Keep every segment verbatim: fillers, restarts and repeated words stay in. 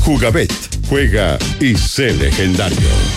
Jugabet, juega y sé legendario.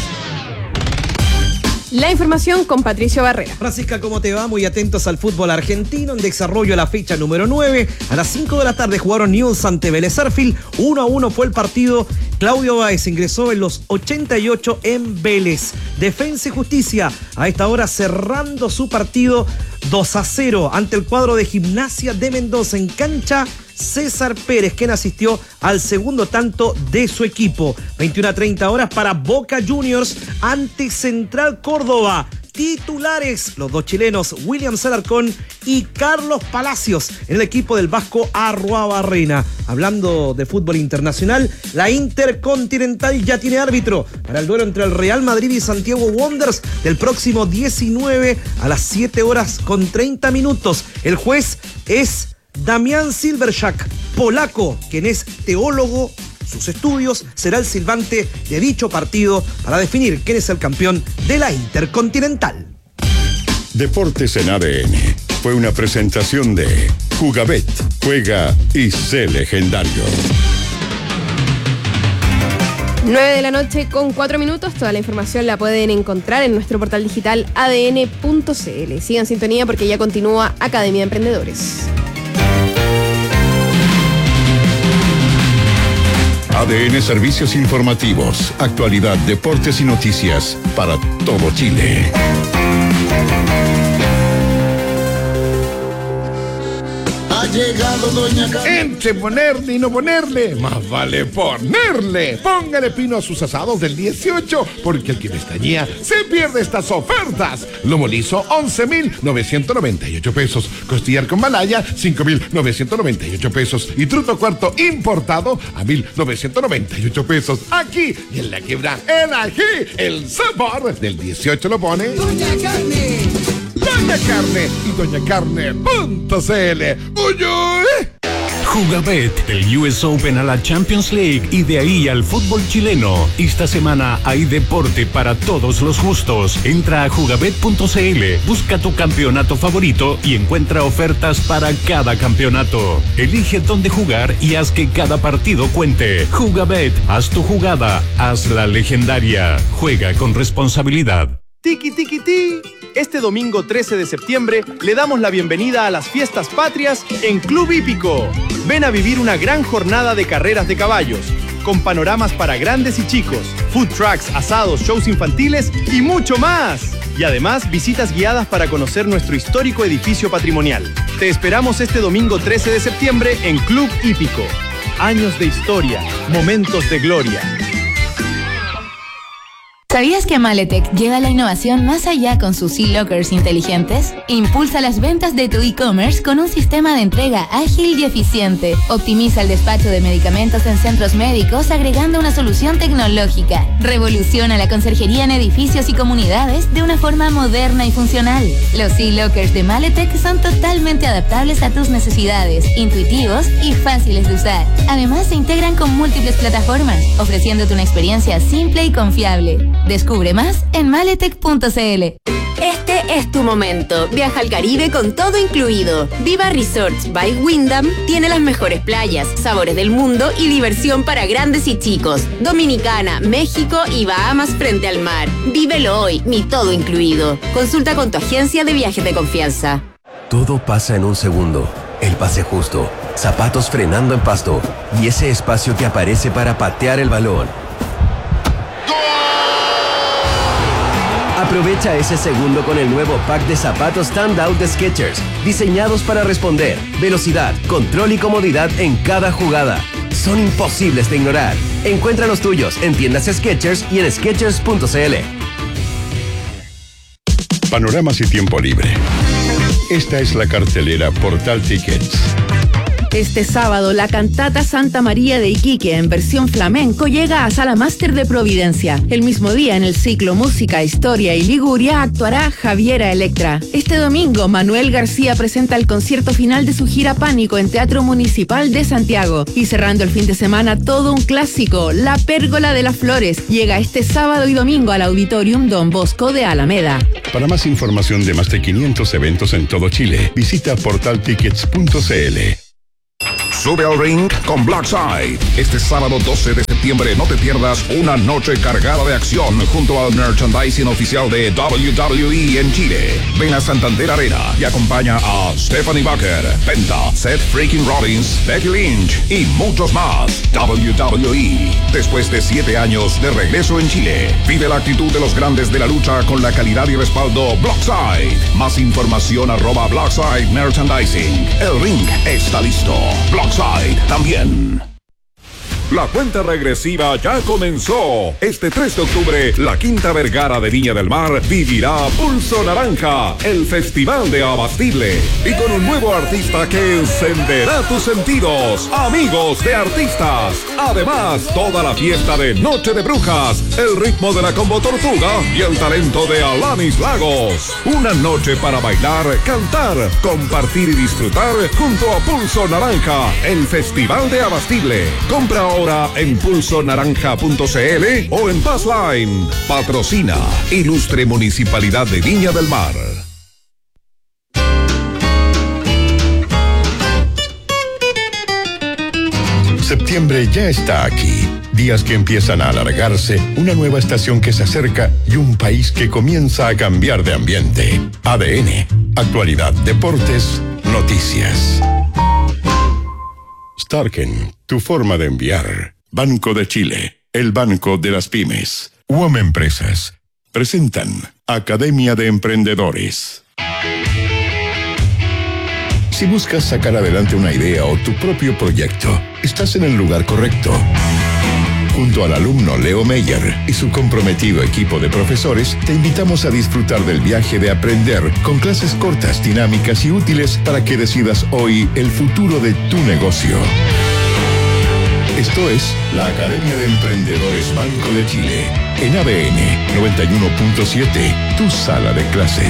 La información con Patricio Barrera. Francisca, ¿cómo te va? Muy atentos al fútbol argentino. En desarrollo a la fecha número nueve. A las cinco de la tarde jugaron Newell's ante Vélez Sarsfield. uno a uno fue el partido. Claudio Báez ingresó en los ochenta y ocho en Vélez. Defensa y Justicia a esta hora cerrando su partido dos a cero ante el cuadro de Gimnasia de Mendoza en cancha César Pérez, quien asistió al segundo tanto de su equipo. veintiuna a treinta horas para Boca Juniors ante Central Córdoba. Titulares, los dos chilenos, William Alarcón y Carlos Palacios, en el equipo del Vasco Arruabarrena. Hablando de fútbol internacional, la Intercontinental ya tiene árbitro para el duelo entre el Real Madrid y Santiago Wanderers del próximo diecinueve a las siete horas con treinta minutos. El juez es Damián Silverszak, polaco, quien es teólogo. Sus estudios será el silbante de dicho partido para definir quién es el campeón de la Intercontinental. Deportes en A D N fue una presentación de Jugabet, juega y sé legendario. nueve de la noche con cuatro minutos. Toda la información la pueden encontrar en nuestro portal digital a d n punto c l. Sigan en sintonía porque ya continúa Academia de Emprendedores. A D N Servicios Informativos, actualidad, deportes y noticias para todo Chile. Ha llegado Doña Carmen. Entre ponerle y no ponerle, más vale ponerle. Póngale pino a sus asados del dieciocho, porque el que pestañea se pierde estas ofertas. Lomo liso, once mil novecientos noventa y ocho pesos. Costillar con malaya, cinco mil novecientos noventa y ocho pesos. Y truto cuarto importado a mil novecientos noventa y ocho pesos. Aquí y en la Quebra, en ají, el sabor del dieciocho lo pone Doña Carmen. Doña Carne y doña carne punto c l. ¡Uy, uy! Jugabet, del U S Open a la Champions League y de ahí al fútbol chileno. Esta semana hay deporte para todos los gustos. Entra a jugabet punto c l, busca tu campeonato favorito y encuentra ofertas para cada campeonato. Elige dónde jugar y haz que cada partido cuente. Jugabet, haz tu jugada, hazla legendaria. Juega con responsabilidad. Tiki tiki ti. Este domingo trece de septiembre le damos la bienvenida a las fiestas patrias en Club Hípico. Ven a vivir una gran jornada de carreras de caballos, con panoramas para grandes y chicos, food trucks, asados, shows infantiles y mucho más. Y además visitas guiadas para conocer nuestro histórico edificio patrimonial. Te esperamos este domingo trece de septiembre en Club Hípico. Años de historia, momentos de gloria. ¿Sabías que Maletec lleva la innovación más allá con sus e-lockers inteligentes? Impulsa las ventas de tu e-commerce con un sistema de entrega ágil y eficiente. Optimiza el despacho de medicamentos en centros médicos agregando una solución tecnológica. Revoluciona la conserjería en edificios y comunidades de una forma moderna y funcional. Los e-lockers de Maletec son totalmente adaptables a tus necesidades, intuitivos y fáciles de usar. Además, se integran con múltiples plataformas, ofreciéndote una experiencia simple y confiable. Descubre más en maletec punto c l. Este es tu momento. Viaja al Caribe con todo incluido. Viva Resorts by Wyndham tiene las mejores playas, sabores del mundo y diversión para grandes y chicos. Dominicana, México y Bahamas frente al mar. Vívelo hoy, mi todo incluido. Consulta con tu agencia de viajes de confianza. Todo pasa en un segundo. El pase justo, zapatos frenando en pasto y ese espacio que aparece para patear el balón. Aprovecha ese segundo con el nuevo pack de zapatos Standout de Skechers, diseñados para responder, velocidad, control y comodidad en cada jugada. Son imposibles de ignorar. Encuentra los tuyos en tiendas Skechers y en skechers punto c l. Panoramas y tiempo libre. Esta es la cartelera Portal Tickets. Este sábado, la cantata Santa María de Iquique en versión flamenco llega a Sala Máster de Providencia. El mismo día, en el ciclo Música, Historia y Liguria, actuará Javiera Electra. Este domingo, Manuel García presenta el concierto final de su gira Pánico en Teatro Municipal de Santiago. Y cerrando el fin de semana, todo un clásico, La Pérgola de las Flores, llega este sábado y domingo al Auditorium Don Bosco de Alameda. Para más información de más de quinientos eventos en todo Chile, visita portal tickets punto c l. Sube al ring con Blackside. Este sábado doce de septiembre no te pierdas una noche cargada de acción junto al merchandising oficial de W W E en Chile. Ven a Santander Arena y acompaña a Stephanie Bucker, Penta, Seth Freaking Rollins, Becky Lynch y muchos más. W W E, después de siete años de regreso en Chile. Vive la actitud de los grandes de la lucha con la calidad y respaldo Blackside. Más información arroba Blackside Merchandising. El ring está listo. Blackside también. La cuenta regresiva ya comenzó. Este tres de octubre, la Quinta Vergara de Viña del Mar vivirá Pulso Naranja, el festival de Abastible. Y con un nuevo artista que encenderá tus sentidos. Amigos de artistas. Además, toda la fiesta de Noche de Brujas, el ritmo de la Combo Tortuga y el talento de Alanis Lagos. Una noche para bailar, cantar, compartir y disfrutar junto a Pulso Naranja, el festival de Abastible. Compra ahora en pulso naranja punto c l o en Passline. Patrocina Ilustre Municipalidad de Viña del Mar. Septiembre ya está aquí. Días que empiezan a alargarse, una nueva estación que se acerca y un país que comienza a cambiar de ambiente. A D N, actualidad, deportes, noticias. Starken, tu forma de enviar. Banco de Chile, el banco de las pymes. U O M Empresas presentan Academia de Emprendedores. Si buscas sacar adelante una idea o tu propio proyecto, estás en el lugar correcto. Junto al alumno Leo Meyer y su comprometido equipo de profesores, te invitamos a disfrutar del viaje de aprender con clases cortas, dinámicas y útiles para que decidas hoy el futuro de tu negocio. Esto es la Academia de Emprendedores Banco de Chile, en A B N noventa y uno punto siete, tu sala de clases.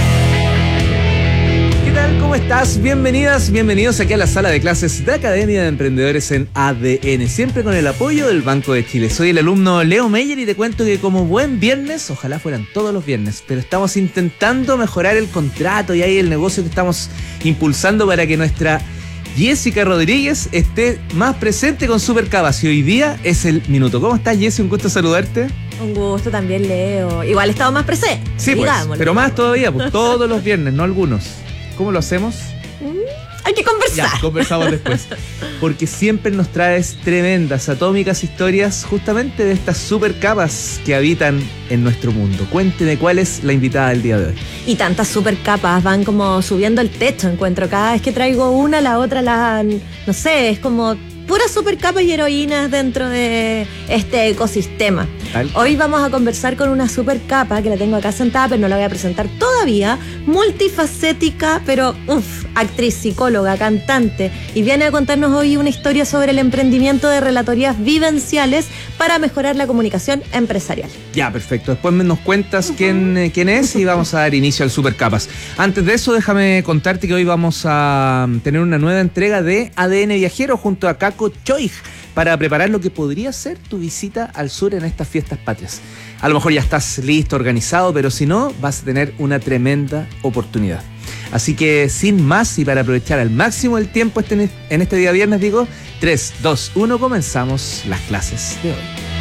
¿Qué tal? ¿Cómo estás? Bienvenidas, bienvenidos aquí a la sala de clases de Academia de Emprendedores en A D N, siempre con el apoyo del Banco de Chile. Soy el alumno Leo Meyer y te cuento que como buen viernes, ojalá fueran todos los viernes, pero estamos intentando mejorar el contrato y ahí el negocio que estamos impulsando para que nuestra Jessica Rodríguez esté más presente con Supercapas y hoy día es el minuto. ¿Cómo estás, Jessy? Un gusto saludarte. Un gusto también, Leo. Igual he estado más presente. Sí, pues, pero más todavía, pues todos los viernes, no algunos. ¿Cómo lo hacemos? Hay que conversar. Ya, conversamos después. Porque siempre nos traes tremendas, atómicas historias justamente de estas supercapas que habitan en nuestro mundo. Cuénteme cuál es la invitada del día de hoy. Y tantas supercapas van como subiendo el techo, encuentro. Cada vez que traigo una, la otra la... No sé, es como puras supercapas y heroínas dentro de este ecosistema. ¿Tal? Hoy vamos a conversar con una supercapa que la tengo acá sentada, pero no la voy a presentar todavía. Multifacética, pero uff, actriz, psicóloga, cantante. Y viene a contarnos hoy una historia sobre el emprendimiento de relatorías vivenciales para mejorar la comunicación empresarial. Ya, perfecto. Después nos cuentas uh-huh. quién, quién es y vamos a dar inicio al Supercapas. Antes de eso, déjame contarte que hoy vamos a tener una nueva entrega de A D N Viajero junto a Caco Choig para preparar lo que podría ser tu visita al sur en estas fiestas patrias. A lo mejor ya estás listo, organizado, pero si no, vas a tener una tremenda oportunidad. Así que sin más y para aprovechar al máximo el tiempo este, en este día viernes, digo, tres, dos, uno, comenzamos las clases de hoy.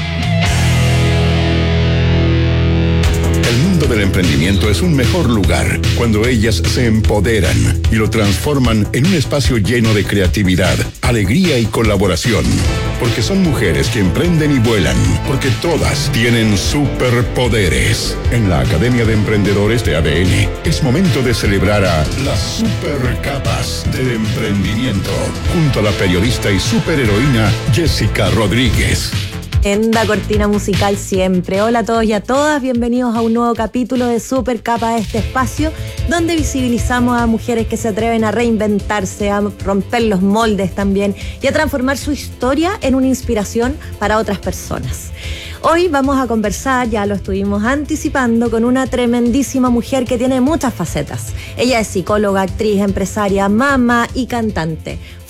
El mundo del emprendimiento es un mejor lugar cuando ellas se empoderan y lo transforman en un espacio lleno de creatividad, alegría y colaboración. Porque son mujeres que emprenden y vuelan, porque todas tienen superpoderes. En la Academia de Emprendedores de A D N es momento de celebrar a las supercapas del emprendimiento, junto a la periodista y superheroína Jessica Rodríguez. Tremenda cortina musical siempre. Hola a todos y a todas, bienvenidos a un nuevo capítulo de Supercapa, este espacio donde visibilizamos a mujeres que se atreven a reinventarse, a romper los moldes también y a transformar su historia en una inspiración para otras personas. Hoy vamos a conversar, ya lo estuvimos anticipando, con una tremendísima mujer que tiene muchas facetas. Ella es psicóloga, actriz, empresaria, mamá y cantante.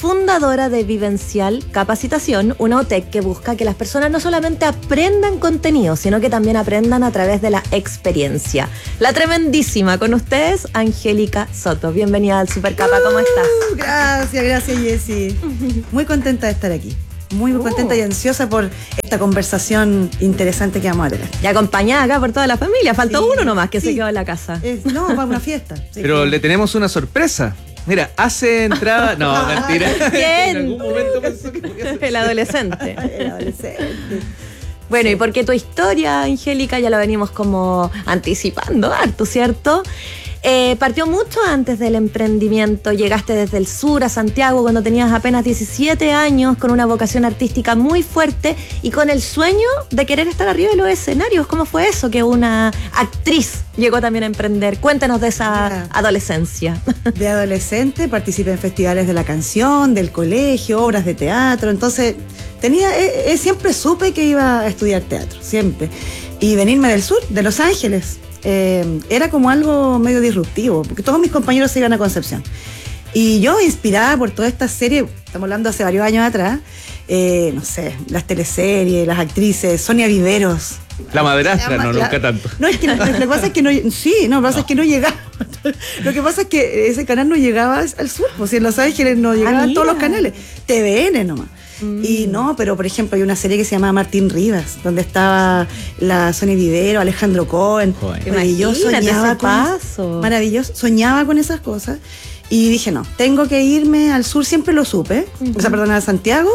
fundadora de Vivencial Capacitación, una O T E C que busca que las personas no solamente aprendan contenido, sino que también aprendan a través de la experiencia. La tremendísima con ustedes, Angélica Soto. Bienvenida al Supercapa, ¿cómo estás? Uh, gracias, gracias Jessy. Muy contenta de estar aquí. Muy, muy contenta y ansiosa por esta conversación interesante que vamos a tener. Y acompañada acá por toda la familia. Faltó Sí, uno nomás que sí. se quedó en la casa. Es- no, para una fiesta. Sí. Pero le tenemos una sorpresa. Mira, hace entrada. No, mentira. ¿Quién? En algún momento pensó que podía ser. El adolescente. El adolescente. Bueno, y porque tu historia, Angélica, ya la venimos como anticipando harto, ¿cierto? Eh, partió mucho antes del emprendimiento. Llegaste desde el sur a Santiago cuando tenías apenas diecisiete años, con una vocación artística muy fuerte y con el sueño de querer estar arriba de los escenarios. ¿Cómo fue eso que una actriz llegó también a emprender? Cuéntanos de esa Mira. adolescencia. De adolescente participé en festivales de la canción, del colegio, obras de teatro. Entonces, tenía, eh, eh, siempre supe que iba a estudiar teatro, siempre. Y venirme del sur, de Los Ángeles, eh, era como algo medio disruptivo, porque todos mis compañeros se iban a Concepción. Y yo, inspirada por toda esta serie, estamos hablando hace varios años atrás, eh, no sé, las teleseries, las actrices, Sonia Viveros. La madrastra, no, La- nunca tanto. No, es que lo que pasa es que no, sí, no, lo que pasa es que no llegaba. Lo que pasa es que ese canal no llegaba al sur, pues si en Los Ángeles no llegaban mira. todos los canales, T V N nomás. Y no, pero por ejemplo hay una serie que se llama Martín Rivas, donde estaba la Sonia Vivero, Alejandro Cohen. Joder. Bueno, y yo Imagínate soñaba ese con paso. maravilloso, soñaba con esas cosas. Y dije, no, tengo que irme al sur, siempre lo supe, o sea, perdón, a Santiago.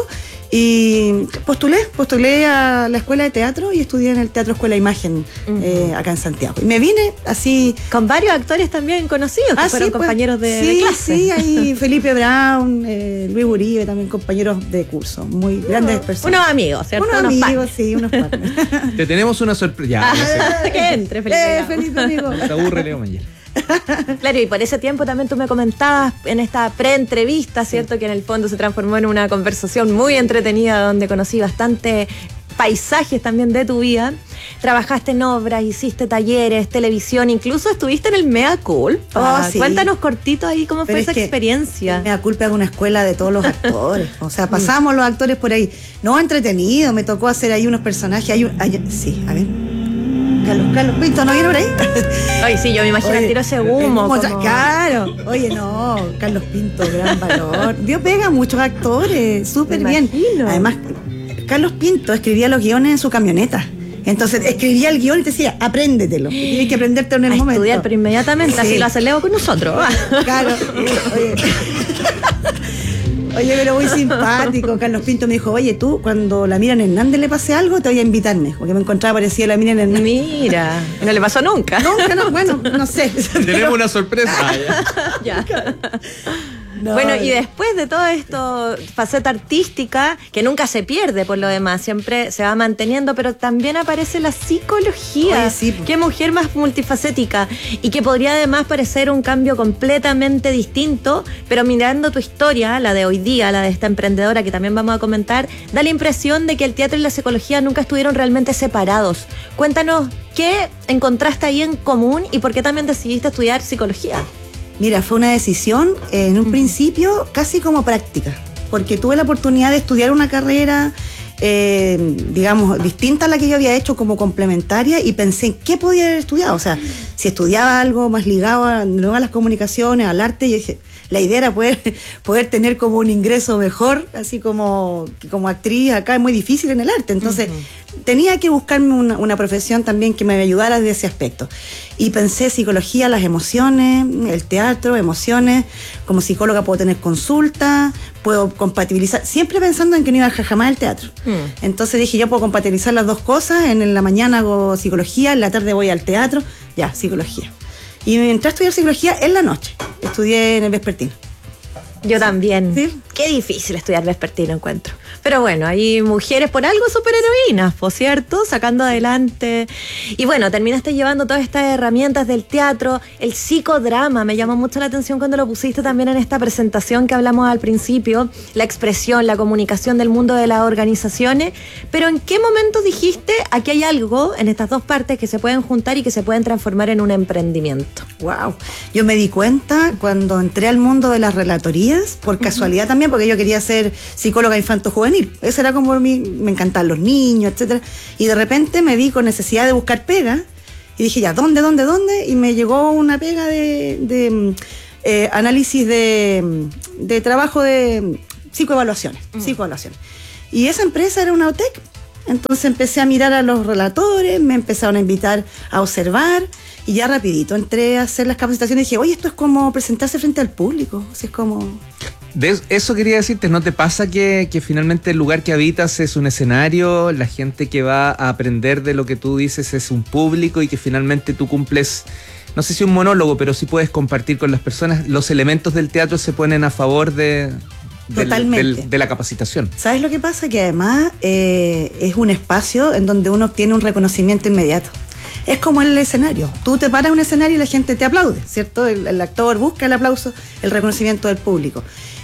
Y postulé, postulé a la escuela de teatro y estudié en el Teatro Escuela Imagen eh, acá en Santiago. Y me vine así. Con varios actores también conocidos que Ah, fueron sí, pues, compañeros de, sí, de clase. Sí, ahí Felipe Brown, eh, Luis Uribe, también compañeros de curso, muy grandes personas. Unos amigos, ¿cierto? Unos Unos amigos, panes. sí, unos partners. Te tenemos una sorpresa. Ya, ya sé. Que entre, Felipe. Eh, Bravo. Felipe, amigo. No te aburre, Leo Mañana. Claro, y por ese tiempo también tú me comentabas en esta pre-entrevista, ¿cierto? Que en el fondo se transformó en una conversación muy entretenida donde conocí bastante paisajes también de tu vida. Trabajaste en obras, hiciste talleres, televisión, incluso estuviste en el Mea Culpa. Oh, sí. Cuéntanos cortito ahí cómo Pero fue es esa que experiencia. Me da culpa de una escuela de todos los actores. O sea, pasamos los actores por ahí. No, entretenido, me tocó hacer ahí unos personajes. Hay un, hay- sí, a ver. Carlos, Carlos Pinto, ¿no viene por ahí? Ay, sí, yo me imagino Oye, el tiro ese humo. como- como- Claro. Oye, no, Carlos Pinto, gran valor. Dios pega a muchos actores, súper Me bien. imagino. Además, Carlos Pinto escribía los guiones en su camioneta. Entonces, escribía el guión y te decía, apréndetelo. Y tienes que aprendértelo en el A momento. estudiar, pero inmediatamente, Sí. así lo hace Leo con nosotros. Claro, oye. Oye, pero muy simpático. Carlos Pinto me dijo, oye, tú, cuando la Miriam Hernández le pase algo, te voy a invitarme. Porque me encontraba parecida a la Miriam Hernández. Mira, no le pasó nunca. Nunca, no, bueno, no sé. Tenemos una sorpresa. Ah, ya. Ya. No, Bueno, y después de todo esto, faceta artística, que nunca se pierde por lo demás, siempre se va manteniendo, pero también aparece la psicología. Oye, sí, po. Qué mujer más multifacética y que podría además parecer un cambio completamente distinto, pero mirando tu historia, la de hoy día, la de esta emprendedora que también vamos a comentar, da la impresión de que el teatro y la psicología nunca estuvieron realmente separados. Cuéntanos, ¿qué encontraste ahí en común y por qué también decidiste estudiar psicología? Mira, fue una decisión eh, en un principio casi como práctica, porque tuve la oportunidad de estudiar una carrera, eh, digamos, distinta a la que yo había hecho como complementaria y pensé en qué podía haber estudiado. O sea, si estudiaba algo más ligado a, no a las comunicaciones, al arte, yo dije, la idea era poder, poder tener como un ingreso mejor, así como, como actriz acá es muy difícil en el arte. Entonces, uh-huh. tenía que buscarme una, una profesión también que me ayudara de ese aspecto. Y pensé psicología, las emociones, el teatro, emociones. Como psicóloga puedo tener consulta, puedo compatibilizar, siempre pensando en que no iba a dejar jamás el teatro. Mm. Entonces dije, yo puedo compatibilizar las dos cosas, en la mañana hago psicología, en la tarde voy al teatro, ya, psicología. Y me entré a estudiar psicología en la noche, estudié en el vespertino. Yo también. ¿Sí? Qué difícil estudiar vespertino, encuentro. Pero bueno, hay mujeres por algo superheroínas, por cierto, sacando adelante. Y bueno, terminaste llevando todas estas herramientas del teatro, el psicodrama. Me llamó mucho la atención cuando lo pusiste también en esta presentación que hablamos al principio, la expresión, la comunicación del mundo de las organizaciones. Pero ¿en qué momento dijiste aquí hay algo en estas dos partes que se pueden juntar y que se pueden transformar en un emprendimiento? Wow. Yo me di cuenta cuando entré al mundo de las relatorías, por casualidad también, también porque yo quería ser psicóloga infanto-juvenil. Eso era como mi, me encantaban los niños, etcétera. Y de repente me vi con necesidad de buscar pega y dije, ya, ¿dónde, dónde, dónde? Y me llegó una pega de, de eh, análisis de, de trabajo de psicoevaluaciones, mm. psicoevaluaciones. Y esa empresa era una O T E C. Entonces empecé a mirar a los relatores, me empezaron a invitar a observar y ya rapidito entré a hacer las capacitaciones y dije, oye, esto es como presentarse frente al público. O sea, es como... De eso quería decirte, ¿no te pasa que, que finalmente el lugar que habitas es un escenario, la gente que va a aprender de lo que tú dices es un público y que finalmente tú cumples, no sé si un monólogo, pero sí puedes compartir con las personas, los elementos del teatro se ponen a favor de... Del, del, de la capacitación. ¿Sabes lo que pasa? Que además eh, es un espacio en donde uno obtiene un reconocimiento inmediato. Es como el escenario. Tú te paras en un escenario y la gente te aplaude, ¿cierto? El, el actor busca el aplauso, el reconocimiento del público.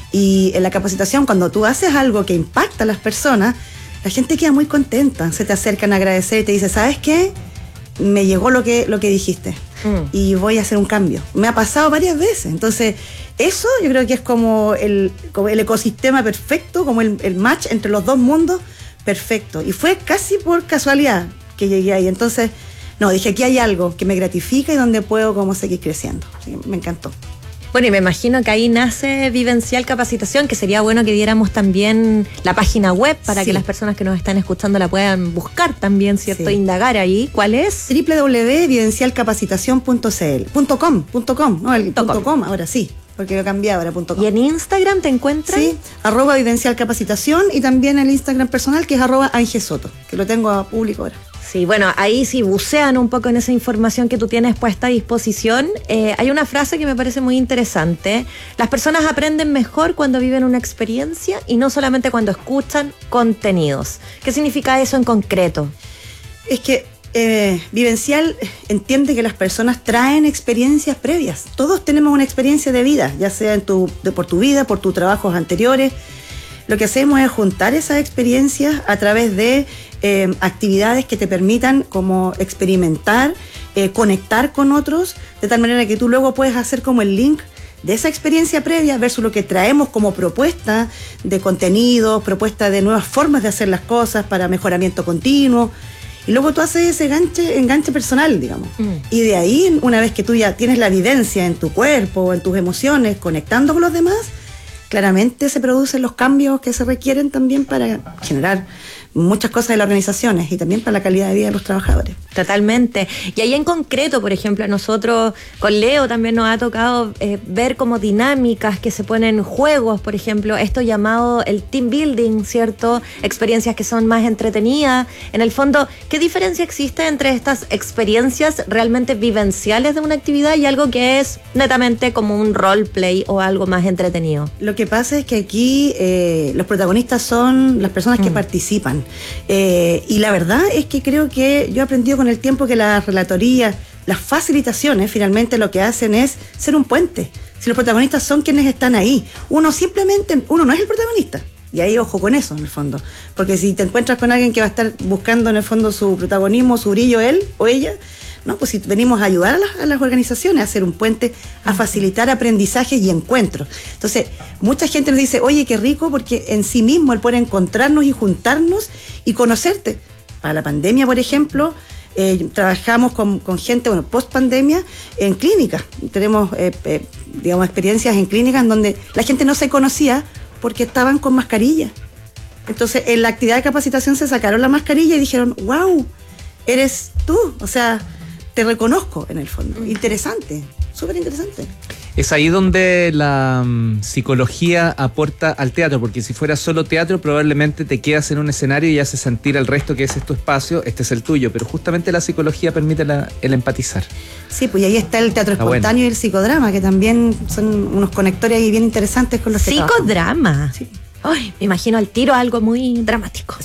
Y en la capacitación, cuando tú haces algo que impacta a las personas, la gente queda muy contenta. Se te acercan a agradecer y te dicen, ¿sabes qué? Me llegó lo que, lo que dijiste. Mm. Y voy a hacer un cambio. Me ha pasado varias veces. Entonces... Eso yo creo que es como el, como el ecosistema perfecto, como el, el match entre los dos mundos perfecto. Y fue casi por casualidad que llegué ahí. Entonces, no, dije, aquí hay algo que me gratifica y donde puedo como seguir creciendo. Así que me encantó. Bueno, y me imagino que ahí nace Vivencial Capacitación, que sería bueno que diéramos también la página web para sí. que las personas que nos están escuchando la puedan buscar también, ¿cierto? Sí. Indagar ahí. ¿Cuál es? doble u doble u doble u punto vivencial capacitación punto c l. Punto com, punto com, no, el punto com. com, ahora sí. Porque lo cambié ahora, punto com. ¿Y en Instagram te encuentras? Sí, arroba Vivencial Capacitación y también el Instagram personal que es arroba Ángel Soto, que lo tengo a público ahora. Sí, bueno, ahí sí bucean un poco en esa información que tú tienes puesta a disposición. Eh, hay una frase que me parece muy interesante. Las personas aprenden mejor cuando viven una experiencia y no solamente cuando escuchan contenidos. ¿Qué significa eso en concreto? Es que Eh, Vivencial entiende que las personas traen experiencias previas. Todos tenemos una experiencia de vida, ya sea en tu, de, por tu vida, por tus trabajos anteriores. Lo que hacemos es juntar esas experiencias a través de eh, actividades que te permitan como experimentar, eh, conectar con otros, de tal manera que tú luego puedes hacer como el link de esa experiencia previa versus lo que traemos como propuesta de contenido, propuesta de nuevas formas de hacer las cosas para mejoramiento continuo. Y luego tú haces ese enganche, enganche personal, digamos. Mm. Y de ahí, una vez que tú ya tienes la vivencia en tu cuerpo, en tus emociones, conectando con los demás, claramente se producen los cambios que se requieren también para generar muchas cosas de las organizaciones y también para la calidad de vida de los trabajadores. Totalmente. Y ahí en concreto, por ejemplo, a nosotros con Leo también nos ha tocado eh, ver como dinámicas que se ponen en juegos, por ejemplo, esto llamado el team building, ¿cierto? Experiencias que son más entretenidas. En el fondo, ¿qué diferencia existe entre estas experiencias realmente vivenciales de una actividad y algo que es netamente como un roleplay o algo más entretenido? Lo que pasa es que aquí eh, los protagonistas son las personas que mm. participan. Eh, y la verdad es que creo que yo he aprendido con el tiempo que la relatoría, las facilitaciones finalmente lo que hacen es ser un puente. Si los protagonistas son quienes están ahí, uno simplemente, uno no es el protagonista. Y ahí ojo con eso en el fondo, porque si te encuentras con alguien que va a estar buscando en el fondo su protagonismo, su brillo, él o ella, no, pues si venimos a ayudar a las, a las organizaciones a hacer un puente, a facilitar aprendizajes y encuentros. Entonces, mucha gente nos dice, oye, qué rico, porque en sí mismo el poder encontrarnos y juntarnos y conocerte. Para la pandemia, por ejemplo, eh, trabajamos con, con gente, bueno, post pandemia, en clínicas. Tenemos, eh, eh, digamos, experiencias en clínicas en donde la gente no se conocía porque estaban con mascarilla. Entonces, en la actividad de capacitación se sacaron la mascarilla y dijeron, wow, eres tú, o sea, te reconozco en el fondo. Interesante, súper interesante. Es ahí donde la um, psicología aporta al teatro, porque si fuera solo teatro probablemente te quedas en un escenario y haces sentir al resto que ese es tu espacio, este es el tuyo, pero justamente la psicología permite la, el empatizar. Sí, pues y ahí está el teatro espontáneo, bueno, y el psicodrama, que también son unos conectores ahí bien interesantes con los que ¿Psicodrama? Sí. Ay, me imagino al tiro algo muy dramático.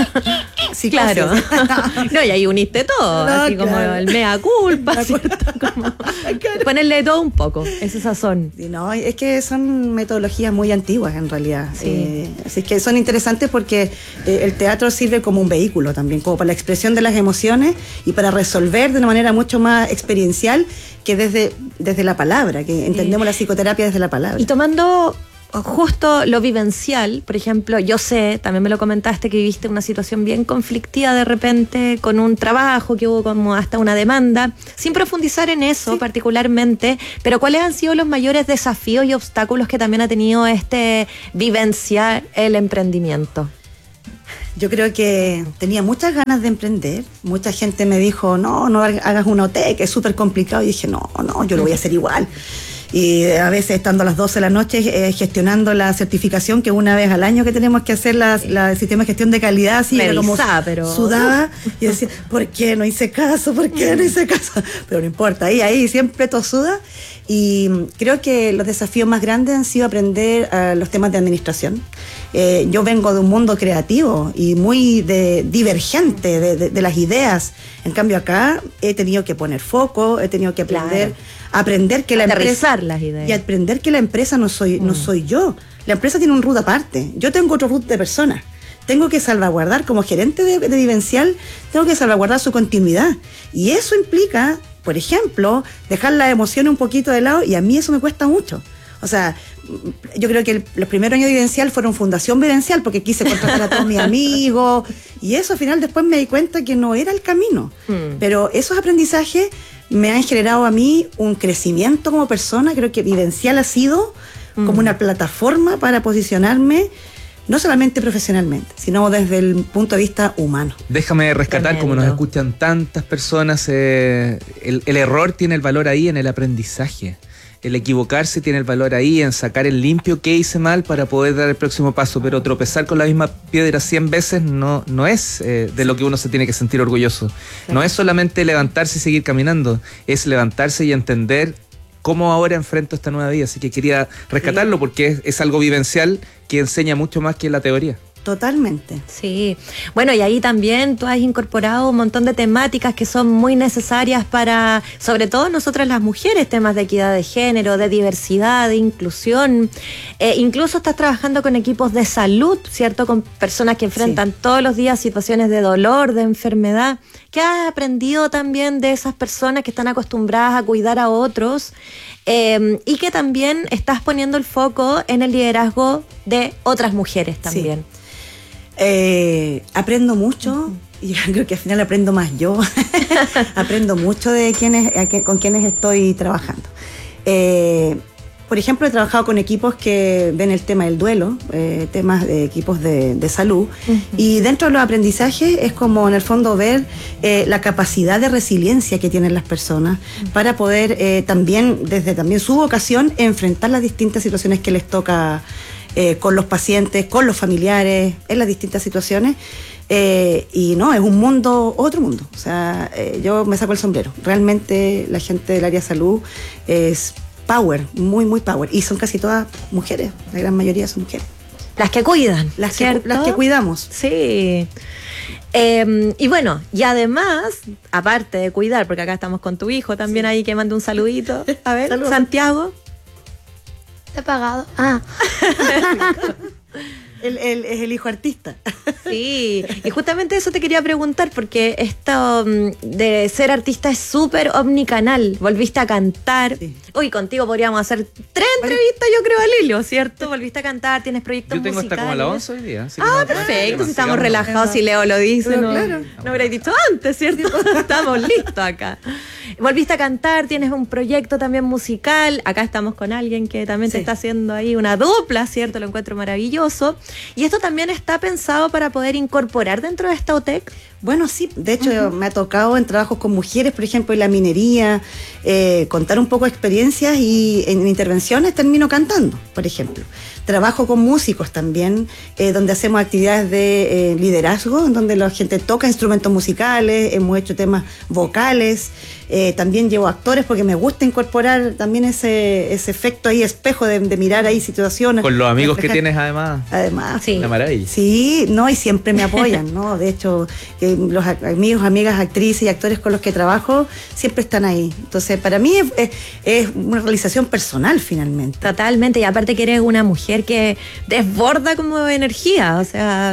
Sí, claro. No, y ahí uniste todo, no, así claro, como el mea culpa, ¿cierto? Como ponerle todo un poco, ese sazón. Sí, no, es que son metodologías muy antiguas en realidad. Sí. Eh, así que son interesantes porque eh, el teatro sirve como un vehículo también, como para la expresión de las emociones y para resolver de una manera mucho más experiencial que desde, desde la palabra, que entendemos sí. la psicoterapia desde la palabra. Y tomando justo lo vivencial, por ejemplo, yo sé, también me lo comentaste, que viviste una situación bien conflictiva de repente con un trabajo, que hubo como hasta una demanda, sin profundizar en eso sí. particularmente, pero ¿cuáles han sido los mayores desafíos y obstáculos que también ha tenido este vivenciar el emprendimiento? Yo creo que tenía muchas ganas de emprender. Mucha gente me dijo, no, no hagas una O T E, que es súper complicado. Y dije, no, no, yo lo voy a hacer igual. Y a veces estando a las doce de la noche eh, gestionando la certificación, que una vez al año que tenemos que hacer la, la el sistema de gestión de calidad, así era como pero... sudaba y decía, ¿por qué no hice caso? ¿Por qué no hice caso? Pero no importa, ahí, ahí siempre tosuda. Y creo que los desafíos más grandes han sido aprender uh, los temas de administración. Eh, yo vengo de un mundo creativo y muy de, divergente de, de, de las ideas. En cambio acá he tenido que poner foco, he tenido que aprender, claro. aprender que la Aterrizar empresa las ideas. y aprender que la empresa no soy, mm. no soy yo. La empresa tiene un root aparte. Yo tengo otro root de persona. Tengo que salvaguardar, como gerente de, de Vivencial, tengo que salvaguardar su continuidad. Y eso implica, por ejemplo, dejar la emoción un poquito de lado, y a mí eso me cuesta mucho. O sea, yo creo que el, los primeros años de Vivencial fueron fundación Vivencial, porque quise contratar a todos mis amigos, y eso al final después me di cuenta que no era el camino. Mm. Pero esos aprendizajes me han generado a mí un crecimiento como persona. Creo que Vivencial ha sido mm. como una plataforma para posicionarme, no solamente profesionalmente, sino desde el punto de vista humano. Déjame rescatar, Tremendo. Como nos escuchan tantas personas, eh, el, el error tiene el valor ahí en el aprendizaje. El equivocarse tiene el valor ahí en sacar el limpio que hice mal para poder dar el próximo paso, pero tropezar con la misma piedra cien veces no, no es eh, de lo que uno se tiene que sentir orgulloso. No es solamente levantarse y seguir caminando, es levantarse y entender cómo ahora enfrento esta nueva vida. Así que quería rescatarlo porque es, es algo vivencial que enseña mucho más que la teoría. Totalmente. Sí. Bueno, y ahí también tú has incorporado un montón de temáticas que son muy necesarias para, sobre todo nosotras las mujeres, temas de equidad de género, de diversidad, de inclusión. Eh, incluso estás trabajando con equipos de salud, ¿cierto? Con personas que enfrentan sí. todos los días situaciones de dolor, de enfermedad. ¿Qué has aprendido también de esas personas que están acostumbradas a cuidar a otros? Eh, y que también estás poniendo el foco en el liderazgo de otras mujeres también. Sí. Eh, aprendo mucho, uh-huh. y yo creo que al final aprendo más yo. Aprendo mucho de quienes, con quienes estoy trabajando. Eh, por ejemplo, he trabajado con equipos que ven el tema del duelo, eh, temas de equipos de, de salud, uh-huh. y dentro de los aprendizajes es como en el fondo ver eh, la capacidad de resiliencia que tienen las personas uh-huh. para poder eh, también, desde también su vocación, enfrentar las distintas situaciones que les toca Eh, con los pacientes, con los familiares, en las distintas situaciones. Eh, y no, es un mundo, otro mundo. O sea, eh, yo me saco el sombrero. Realmente la gente del área de salud es power, muy, muy power. Y son casi todas mujeres, la gran mayoría son mujeres. Las que cuidan, las que, las que cuidamos. Sí. Eh, y bueno, y además, aparte de cuidar, porque acá estamos con tu hijo también sí. ahí que manda un saludito. A ver, Saludos. Santiago. Está apagado. Ah. Él, él es el hijo artista. Sí, y justamente eso te quería preguntar, porque esto de ser artista es súper omnicanal. Volviste a cantar. Sí. Uy, contigo podríamos hacer tres entrevistas, yo creo, a Lilo, ¿cierto? Volviste a cantar, tienes proyectos musicales. Yo tengo musicales. Hasta como a las once hoy día. Ah, no, perfecto, si estamos relajados, si Leo lo dice. Pero no, claro. no hubierais dicho antes, ¿cierto? Estamos listos acá. Volviste a cantar, tienes un proyecto también musical. Acá estamos con alguien que también sí. te está haciendo ahí una dupla, ¿cierto? Lo encuentro maravilloso. ¿Y esto también está pensado para poder incorporar dentro de esta O T E C? Bueno, sí. De hecho, uh-huh. me ha tocado en trabajos con mujeres, por ejemplo, en la minería, eh, contar un poco de experiencias, y en intervenciones termino cantando, por ejemplo. Trabajo con músicos también, eh, donde hacemos actividades de eh, liderazgo, en donde la gente toca instrumentos musicales, hemos hecho temas vocales. Eh, también llevo actores porque me gusta incorporar también ese, ese efecto ahí, espejo de, de mirar ahí situaciones. Con los amigos reflejar. Que tienes además. Además, sí. La maravilla. Sí, no, y siempre me apoyan, ¿no? De hecho, eh, los amigos, amigas, actrices y actores con los que trabajo siempre están ahí. Entonces, para mí es, es, es una realización personal finalmente. Totalmente, y aparte que eres una mujer que desborda como energía, o sea...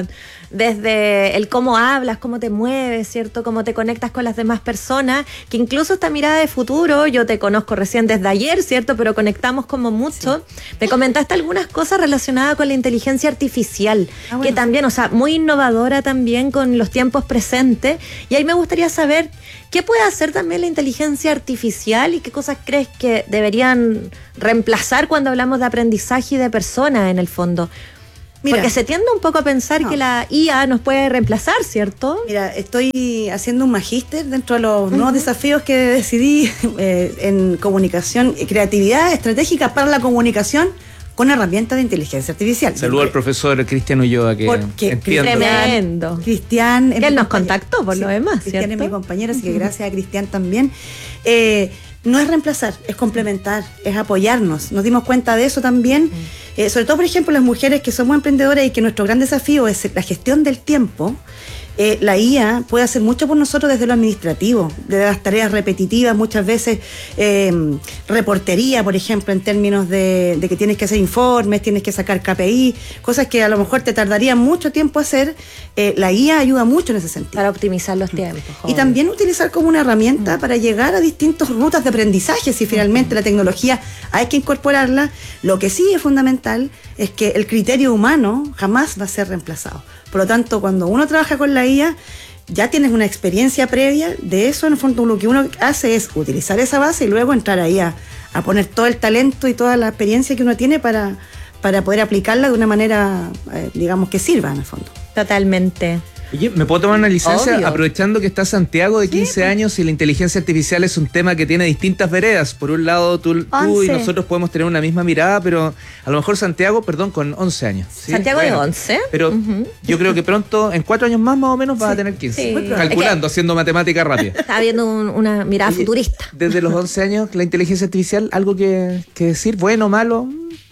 desde el cómo hablas, cómo te mueves, ¿cierto? Cómo te conectas con las demás personas, que incluso esta mirada de futuro, yo te conozco recién desde ayer, ¿cierto? Pero conectamos como mucho. Sí. Me comentaste algunas cosas relacionadas con la inteligencia artificial, ah, bueno, que también, o sea, muy innovadora también con los tiempos presentes, y ahí me gustaría saber qué puede hacer también la inteligencia artificial y qué cosas crees que deberían reemplazar cuando hablamos de aprendizaje y de personas en el fondo. Mira, porque se tiende un poco a pensar no. que la I A nos puede reemplazar, ¿cierto? Mira, estoy haciendo un magíster dentro de los uh-huh. nuevos desafíos que decidí eh, en comunicación, creatividad estratégica para la comunicación con herramientas de inteligencia artificial. Saludo al profesor Cristian Ulloa, que entiendo. Tremendo. Cristian. Que él nos contactó por sí, lo demás, Cristian ¿cierto? es mi compañero, así que gracias a Cristian también. Eh, no es reemplazar, es complementar, es apoyarnos. Nos dimos cuenta de eso también, mm. eh, sobre todo, por ejemplo, las mujeres que somos emprendedoras y que nuestro gran desafío es la gestión del tiempo. Eh, la I A puede hacer mucho por nosotros desde lo administrativo, desde las tareas repetitivas, muchas veces eh, reportería, por ejemplo, en términos de, de que tienes que hacer informes, tienes que sacar K P I, cosas que a lo mejor te tardaría mucho tiempo hacer. Eh, la I A ayuda mucho en ese sentido. Para optimizar los tiempos. Joven. Y también utilizar como una herramienta mm. para llegar a distintas rutas de aprendizaje, si finalmente mm. la tecnología hay que incorporarla. Lo que sí es fundamental es que el criterio humano jamás va a ser reemplazado. Por lo tanto, cuando uno trabaja con la I A, ya tienes una experiencia previa de eso. En el fondo, lo que uno hace es utilizar esa base y luego entrar ahí a, a poner todo el talento y toda la experiencia que uno tiene para, para poder aplicarla de una manera, eh, digamos, que sirva en el fondo. Totalmente. Oye, ¿me puedo tomar una licencia? Obvio. Aprovechando que está Santiago de quince sí, años y la inteligencia artificial es un tema que tiene distintas veredas. Por un lado, tú, tú y nosotros podemos tener una misma mirada, pero a lo mejor Santiago, perdón, con once años. ¿sí? Santiago bueno, de once. Pero uh-huh. yo creo que pronto, en cuatro años más, más o menos, vas sí, a tener quince. Sí. Calculando, es que, haciendo matemática rápida. Está viendo un, una mirada Oye, futurista. Desde los once años, la inteligencia artificial, ¿algo que, que decir? ¿Bueno o malo?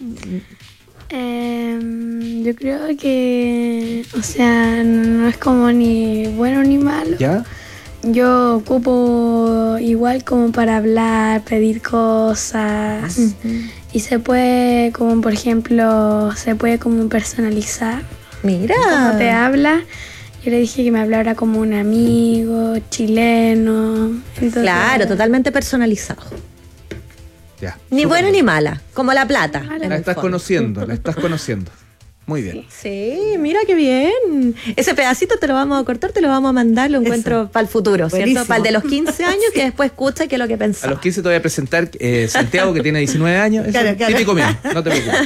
Eh, yo creo que, o sea, no es como ni bueno ni malo. ¿Ya? Yo ocupo igual como para hablar, pedir cosas. Uh-huh. Y se puede, como por ejemplo, se puede como personalizar. Mira. Como te habla. Yo le dije que me hablara como un amigo chileno. Entonces, claro, totalmente personalizado. Ya, ni buena bien. Ni mala, como la plata. La estás fondo. conociendo, la estás conociendo. Muy bien. Sí, mira qué bien. Ese pedacito te lo vamos a cortar, te lo vamos a mandar, lo encuentro para el futuro, ¿cierto? Buenísimo. Para el de los quince años, sí. que después escucha qué es lo que pensaba. A los quince te voy a presentar eh, Santiago, que tiene diecinueve años. Eso claro, claro. Típico mío, no te preocupes.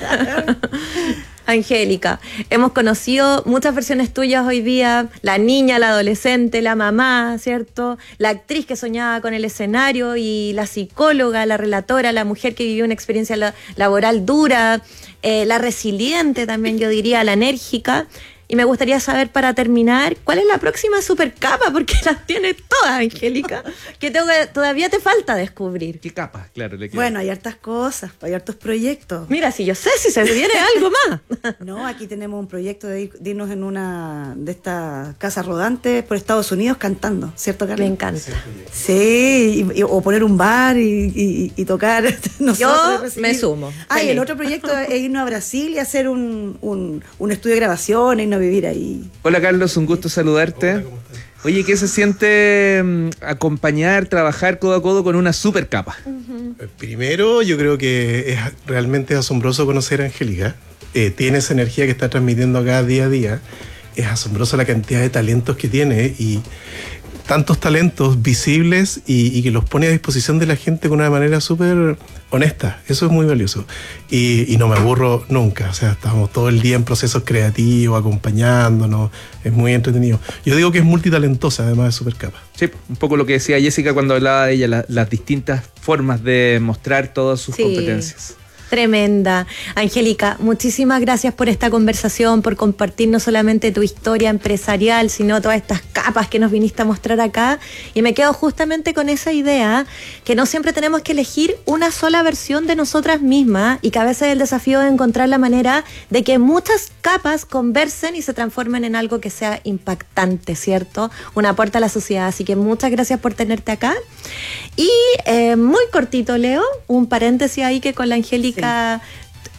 Angélica, hemos conocido muchas versiones tuyas hoy día, la niña, la adolescente, la mamá, ¿cierto? La actriz que soñaba con el escenario y la psicóloga, la relatora, la mujer que vivió una experiencia la- laboral dura, eh, la resiliente también, yo diría, la enérgica. Y me gustaría saber, para terminar, ¿cuál es la próxima supercapa? Porque las tienes todas, Angélica, que tengo que, todavía te falta descubrir. ¿Qué capa? Claro, le queda. Bueno, hay hartas cosas, hay hartos proyectos. Mira, si yo sé si se viene algo más. No, aquí tenemos un proyecto de, ir, de irnos en una de estas casas rodantes por Estados Unidos cantando, ¿cierto, Carmen? Me encanta. Sí, y, y, o poner un bar y, y, y tocar. Yo me sumo. Ah, y el otro proyecto es irnos a Brasil y hacer un, un, un estudio de grabación, irnos a vivir ahí. Hola, Carlos, un gusto saludarte. Hola, ¿cómo estás? Oye, ¿qué se siente um, acompañar, trabajar codo a codo con una super capa? Uh-huh. Primero, yo creo que es realmente asombroso conocer a Angélica. Eh, tiene esa energía que está transmitiendo acá día a día. Es asombrosa la cantidad de talentos que tiene y tantos talentos visibles y, y que los pone a disposición de la gente con una manera súper honesta. Eso es muy valioso. Y, y no me aburro nunca. O sea, estamos todo el día en procesos creativos, acompañándonos. Es muy entretenido. Yo digo que es multitalentosa, además de súper capa. Sí, un poco lo que decía Jessica cuando hablaba de ella, la, las distintas formas de mostrar todas sus sí. competencias. Tremenda. Angélica, muchísimas gracias por esta conversación, por compartir no solamente tu historia empresarial, sino todas estas capas que nos viniste a mostrar acá. Y me quedo justamente con esa idea que no siempre tenemos que elegir una sola versión de nosotras mismas y que a veces el desafío es encontrar la manera de que muchas capas conversen y se transformen en algo que sea impactante, ¿cierto? Un aporte a la sociedad. Así que muchas gracias por tenerte acá. Y eh, muy cortito, Leo, un paréntesis ahí que con la Angélica... Sí.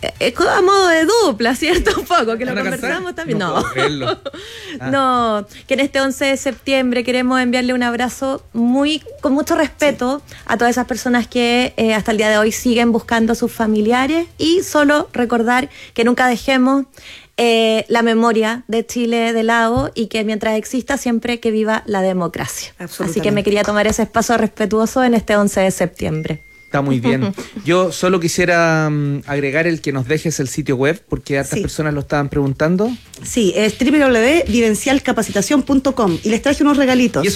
Es a modo de dupla, ¿cierto? Un poco, que lo ¿Van a conversamos cantar? también. No No. puedo creerlo. Ah. No, que en este once de septiembre queremos enviarle un abrazo muy con mucho respeto a todas esas personas que eh, hasta el día de hoy siguen buscando a sus familiares y solo recordar que nunca dejemos eh, la memoria de Chile de lado y que mientras exista siempre que viva la democracia. Así que me quería tomar ese espacio respetuoso en este once de septiembre. Está muy bien. Yo solo quisiera um, agregar el que nos dejes el sitio web, porque hartas Sí. personas lo estaban preguntando. Sí, es doble u doble u doble u punto vivencial capacitación punto com y les traje unos regalitos.